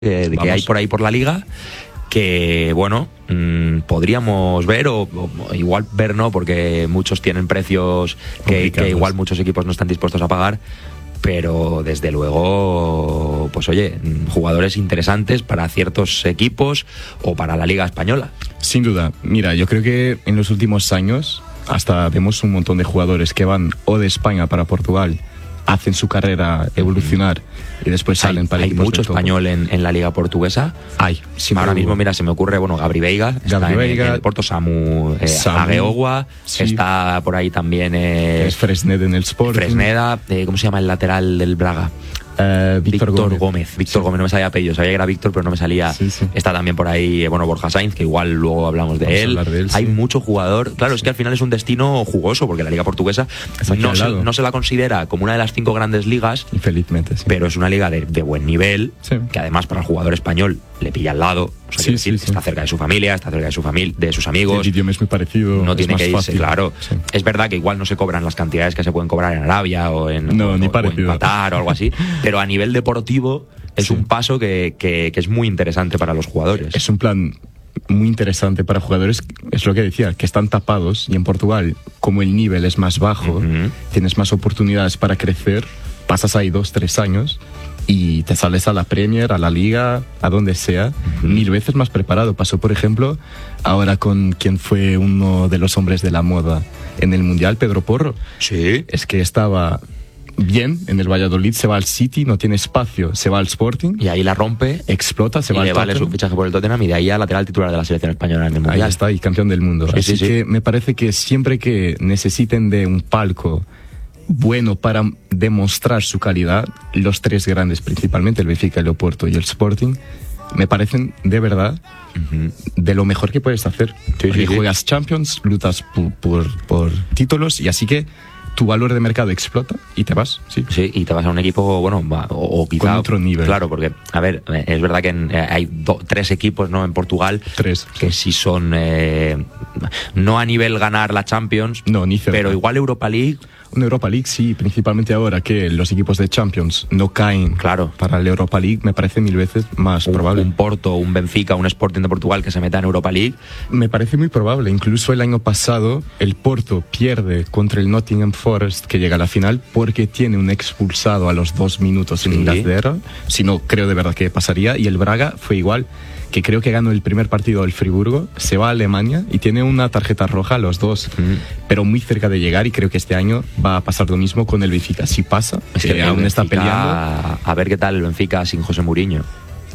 que hay por ahí por la liga, que bueno, podríamos ver o igual ver no, porque muchos tienen precios que igual muchos equipos no están dispuestos a pagar, pero desde luego, pues oye, jugadores interesantes para ciertos equipos o para la Liga Española. Sin duda, mira, yo creo que en los últimos años hasta vemos un montón de jugadores que van o de España para Portugal, hacen su carrera evolucionar y después salen para hay mucho español en la liga portuguesa. Ahora mismo, mira, se me ocurre, bueno, Gabri Veiga está en el Porto, Samu Agueogua, sí. Está por ahí también es Fresneda en el Sporting. Fresneda, ¿cómo se llama el lateral del Braga? Víctor Gómez. Víctor Gómez, no me salía apellido, sabía que era Víctor, pero no me salía. Sí. Está también por ahí, bueno, Borja Sainz, que igual luego hablamos de él. Hay mucho jugador. Claro, es que al final es un destino jugoso, porque la liga portuguesa no se la considera como una de las 5 grandes ligas. Infelizmente, sí. Pero es una liga de buen nivel, que además para el jugador español le pilla al lado. O sea, está cerca de su familia, está cerca de sus amigos. El idioma es muy parecido. No tiene que irse, fácil. Claro. Sí. Es verdad que igual no se cobran las cantidades que se pueden cobrar en Arabia o en Qatar o algo así, pero a nivel deportivo es un paso que es muy interesante para los jugadores. Es un plan muy interesante para jugadores, es lo que decía, que están tapados, y en Portugal, como el nivel es más bajo, tienes más oportunidades para crecer, pasas ahí 2-3 años y te sales a la Premier, a la Liga, a donde sea, 1000 veces más preparado. Pasó, por ejemplo, ahora con quien fue uno de los hombres de la moda en el Mundial, Pedro Porro. Sí. Es que estaba bien en el Valladolid, se va al City, no tiene espacio, se va al Sporting y ahí la rompe, explota, se va al Tottenham, vale su fichaje por el Tottenham y de ahí a lateral titular de la selección española en el Mundial. Ahí está, y campeón del mundo. Así que me parece que siempre que necesiten de un palco bueno para demostrar su calidad, los 3 grandes principalmente, el Benfica, el Oporto y el Sporting, me parecen de verdad de lo mejor que puedes hacer. Juegas Champions, luchas por títulos, y así que tu valor de mercado explota y te vas. Sí, y te vas a un equipo, bueno, o quizá con otro nivel. Claro, porque, a ver, es verdad que hay 3 equipos, ¿no?, en Portugal, 3, que sí son, no a nivel ganar la Champions, no, ni cerca, pero igual Europa League. Una Europa League, sí, principalmente ahora que los equipos de Champions no caen para la Europa League, me parece 1000 veces más probable. Un Porto, un Benfica, un Sporting de Portugal que se meta en Europa League. Me parece muy probable. Incluso el año pasado el Porto pierde contra el Nottingham Forest, que llega a la final, porque tiene un expulsado a los 2 minutos en Inglaterra. Si no, creo de verdad que pasaría. Y el Braga fue igual, que creo que ganó el primer partido del Friburgo, se va a Alemania y tiene una tarjeta roja a los 2, pero muy cerca de llegar, y creo que este año va a pasar lo mismo con el Benfica. Si pasa, es que aún Benfica está peleando. A ver qué tal el Benfica sin José Mourinho.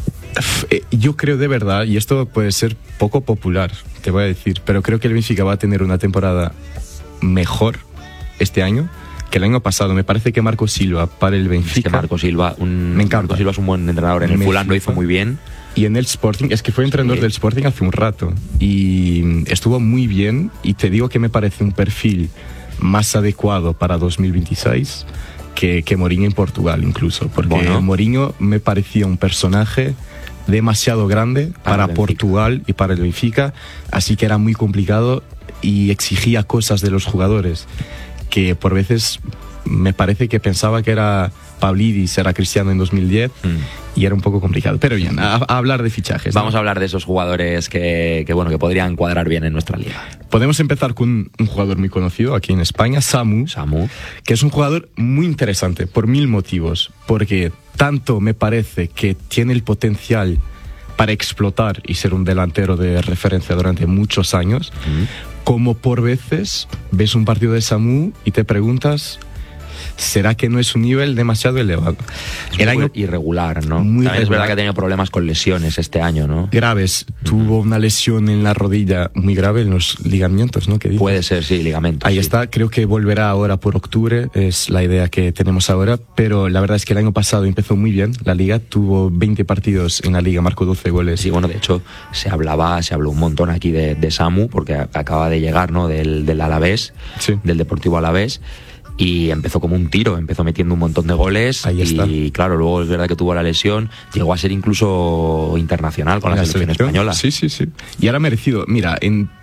Yo creo de verdad, y esto puede ser poco popular, te voy a decir, pero creo que el Benfica va a tener una temporada mejor este año que el año pasado. Me parece que Marco Silva para el Benfica. Es que Marco Silva, me encanta. Marco Silva es un buen entrenador. En el Fulham lo hizo muy bien. Y en el Sporting, es que fue entrenador del Sporting hace un rato y estuvo muy bien, y te digo que me parece un perfil más adecuado para 2026 que Mourinho en Portugal incluso, porque Mourinho me parecía un personaje demasiado grande para Portugal y para el Benfica, así que era muy complicado y exigía cosas de los jugadores que por veces me parece que pensaba que era Pavlidis, era Cristiano en 2010 y era un poco complicado. Pero bien, a hablar de fichajes. Vamos a hablar de esos jugadores que que podrían cuadrar bien en nuestra liga. Podemos empezar con un jugador muy conocido aquí en España, Samu, que es un jugador muy interesante por 1000 motivos, porque tanto me parece que tiene el potencial para explotar y ser un delantero de referencia durante muchos años, como por veces ves un partido de Samu y te preguntas, ¿será que no es un nivel demasiado elevado? El año irregular, ¿no? También es verdad que ha tenido problemas con lesiones este año, ¿no? Graves. Tuvo una lesión en la rodilla muy grave, en los ligamentos, ¿no? Puede ser, sí, ligamentos. Ahí está, creo que volverá ahora por octubre, es la idea que tenemos ahora, pero la verdad es que el año pasado empezó muy bien la liga, tuvo 20 partidos en la liga, marcó 12 goles. Sí, bueno, de hecho, se habló un montón aquí de Samu, porque acaba de llegar, ¿no?, del Alavés, del Deportivo Alavés. Y empezó como un tiro, empezó metiendo un montón de goles. Ahí está. Y claro, luego es verdad que tuvo la lesión, llegó a ser incluso internacional con la selección española. Sí. Y ahora merecido. Mira,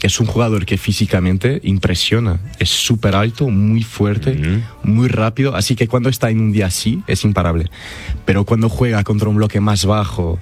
es un jugador que físicamente impresiona. Es súper alto, muy fuerte, muy rápido. Así que cuando está en un día así, es imparable. Pero cuando juega contra un bloque más bajo,